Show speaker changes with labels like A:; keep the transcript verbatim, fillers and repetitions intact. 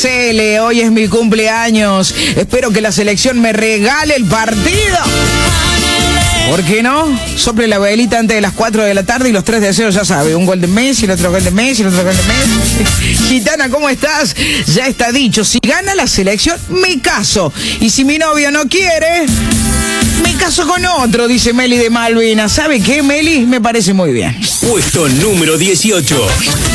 A: Cele, hoy es mi cumpleaños. Espero que la selección me regale el partido. ¿Por qué no? Sople la velita antes de las cuatro de la tarde y los tres deseos, ya sabe. Un gol de Messi, el otro gol de Messi, el otro gol de Messi. Gitana, ¿cómo estás? Ya está dicho. Si gana la selección, me caso. Y si mi novio no quiere, me caso con otro, dice Meli de Malvinas. ¿Sabe qué, Meli? Me parece muy bien.
B: Puesto número dieciocho.